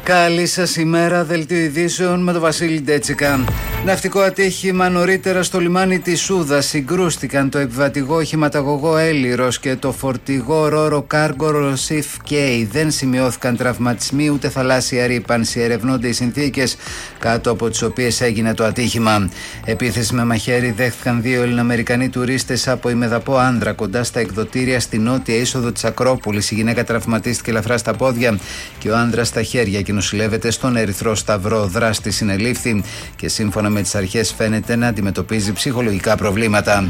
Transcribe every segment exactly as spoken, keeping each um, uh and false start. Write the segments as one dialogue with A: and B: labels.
A: Καλή σας ημέρα, δελτίο ειδήσεων με τον Βασίλη Ντέτσικα. Ναυτικό ατύχημα νωρίτερα στο λιμάνι της Σούδας. Συγκρούστηκαν το επιβατηγό οχηματαγωγό Έλιρος και το φορτηγό Ρόρο Κάργο Ροσίφ Κέι. Δεν σημειώθηκαν τραυματισμοί ούτε θαλάσσια ρύπανση. Ερευνώνται οι συνθήκες κάτω από τις οποίες έγινε το ατύχημα. Επίθεση με μαχαίρι δέχθηκαν δύο Ελληνοαμερικανοί τουρίστες από ημεδαπό άνδρα κοντά στα εκδοτήρια στη νότια είσοδο της Ακρόπολης. Η γυναίκα τραυματίστηκε ελαφρά στα πόδια και ο άνδρας στα χέρια και νοσηλεύεται στον Ερυθρό Σταυρό. Δράστη συνελήφθη και σύμφωνα με τις αρχές φαίνεται να αντιμετωπίζει ψυχολογικά προβλήματα.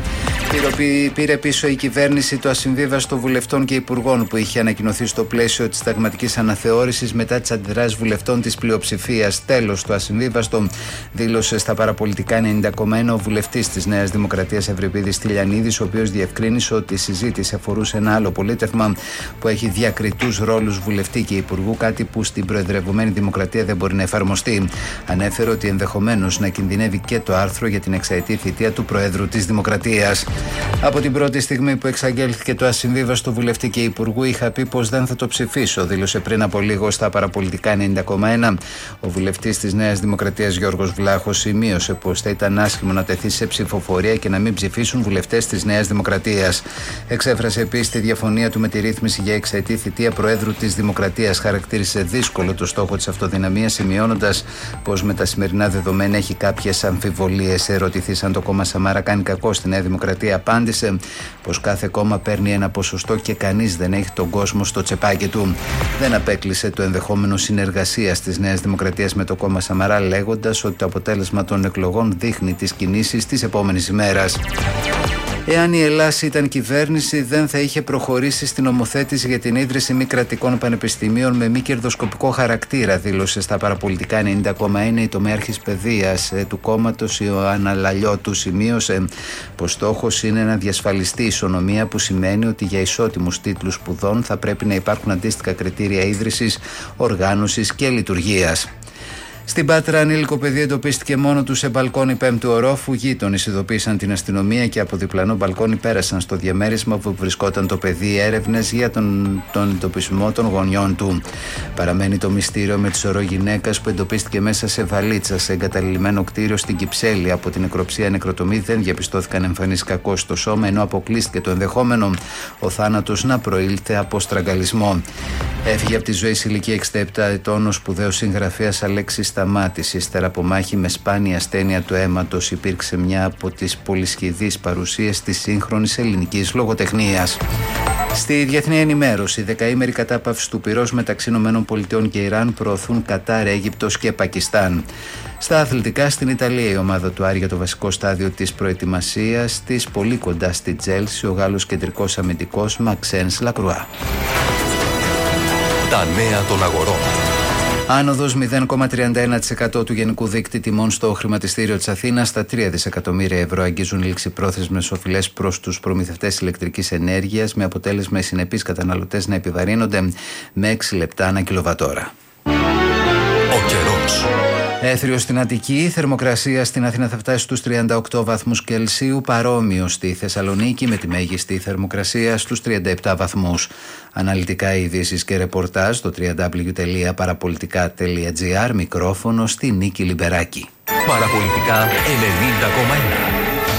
A: Πήρε πίσω η κυβέρνηση το ασυμβίβαστο βουλευτών και υπουργών που είχε ανακοινωθεί στο πλαίσιο της συνταγματικής αναθεώρησης μετά τις αντιδράσεις βουλευτών της πλειοψηφίας. Τέλος, το ασυμβίβαστο δήλωσε στα παραπολιτικά ενενήντα κόμμα ένα ο βουλευτής της Νέας Δημοκρατίας Ευρυπίδης Τηλιανίδης, ο οποίος διευκρίνησε ότι η συζήτηση αφορούσε ένα άλλο πολίτευμα που έχει διακριτούς ρόλους βουλευτή και υπουργού, κάτι που στην προεδρευομένη δημοκρατία δεν μπορεί να εφαρμοστεί. Ανέφερε ότι ενδεχομένως να κινδυνεύει και το άρθρο για την εξαετή θητεία του Προέδρου της Δημοκρατίας. Από την πρώτη στιγμή που εξαγγέλθηκε το ασυμβίβαστο βουλευτή και υπουργού, είχα πει πως δεν θα το ψηφίσω, δήλωσε πριν από λίγο στα παραπολιτικά ενενήντα κόμμα ένα. Ο βουλευτής της Νέας Δημοκρατίας Γιώργος Βλάχος σημείωσε πως θα ήταν άσχημο να τεθεί σε ψηφοφορία και να μην ψηφίσουν βουλευτές της Νέας Δημοκρατίας. Εξέφρασε επίσης τη διαφωνία του με τη ρύθμιση για εξαετή θητεία Προέδρου της Δημοκρατίας. Χαρακτήρισε δύσκολο το στόχο της αυτοδυναμίας, σημειώνοντας πως με τα σημερινά δεδομένα έχει κάποιες αμφιβολίες. Ερωτηθείς αν το κόμμα Σαμάρα κάνει κακό στη Νέα Δημοκρατία, απάντησε πως κάθε κόμμα παίρνει ένα ποσοστό και κανείς δεν έχει τον κόσμο στο τσεπάκι του. Δεν απέκλεισε το ενδεχόμενο συνεργασίας της Νέας Δημοκρατίας με το κόμμα Σαμαρά, λέγοντας ότι το αποτέλεσμα των εκλογών δείχνει τις κινήσεις της επόμενης ημέρας. Εάν η Ελλάς ήταν κυβέρνηση, δεν θα είχε προχωρήσει στην νομοθέτηση για την ίδρυση μη κρατικών πανεπιστημίων με μη κερδοσκοπικό χαρακτήρα, δήλωσε στα παραπολιτικά ενενήντα κόμμα ένα η τομέαρχης παιδείας του κόμματος Ιωάννα Λαλιώτου. Σημείωσε πως στόχος είναι να διασφαλιστεί η ισονομία, που σημαίνει ότι για ισότιμους τίτλους σπουδών θα πρέπει να υπάρχουν αντίστοιχα κριτήρια ίδρυσης, οργάνωσης και λειτουργίας. Στην Πάτρα, ανήλικο παιδί εντοπίστηκε μόνο του σε μπαλκόνι πέμπτου ορόφου. Γείτονες ειδοποίησαν την αστυνομία και από διπλανό μπαλκόνι πέρασαν στο διαμέρισμα που βρισκόταν το παιδί έρευνες για τον, τον εντοπισμό των γονιών του. Παραμένει το μυστήριο με τη σωρό γυναίκας που εντοπίστηκε μέσα σε βαλίτσα σε εγκαταλειμμένο κτίριο στην Κυψέλη. Από την νεκροψία νεκροτομή δεν διαπιστώθηκαν εμφανείς κακός στο σώμα, ενώ αποκλείστηκε το ενδεχόμενο ο θάνατος να προήλθε από στραγγαλισμό. Έφυγε από τη ζωή σε ηλικία εξήντα επτά ετών ο σπουδαίος συγγραφέας Αλέξης Σταμάτης. Ύστερα από μάχη με σπάνια ασθένεια του αίματος, υπήρξε μια από τις πολυσχηδείς παρουσίες της σύγχρονης ελληνικής λογοτεχνίας. Στη διεθνή ενημέρωση, δεκαήμερη κατάπαυση του πυρός μεταξύ ΗΠΑ και Ιράν προωθούν Κατάρ, Αίγυπτος και Πακιστάν. Στα αθλητικά, στην Ιταλία η ομάδα του Άρη για το βασικό στάδιο της προετοιμασίας της, πολύ κοντά στη Τζέλσι, ο Γάλλος κεντρικός αμυντικός Μαξένς Λακρουά.
B: Τα νέα των αγορών.
A: Άνοδος μηδέν κόμμα τριάντα ένα τοις εκατό του γενικού δείκτη τιμών στο χρηματιστήριο της Αθήνας. Στα τρία δισεκατομμύρια ευρώ αγγίζουν ληξιπρόθεσμες οφειλές προς τους προμηθευτές ηλεκτρικής ενέργειας, με αποτέλεσμα οι συνεπείς καταναλωτές να επιβαρύνονται με έξι λεπτά ανά κιλοβατόρα.
B: Ο καιρός.
A: Έθριο στην Αττική, θερμοκρασία στην Αθήνα θα φτάσει στους τριάντα οκτώ βαθμούς Κελσίου, παρόμοιο στη Θεσσαλονίκη με τη μέγιστη θερμοκρασία στους τριάντα επτά βαθμούς. Αναλυτικά ειδήσεις και ρεπορτάζ στο double-u double-u double-u τελεία παραπολιτικά τελεία τζι άρ, μικρόφωνο στη Νίκη Λιμπεράκη.
B: Παραπολιτικά ενενήντα κόμμα ένα.